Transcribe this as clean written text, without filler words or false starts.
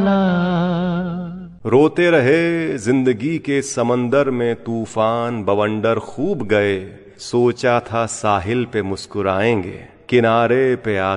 वाला। रोते रहे जिंदगी के समंदर में तूफान बवंडर खूब गए, सोचा था साहिल पे मुस्कुराएंगे, किनारे पे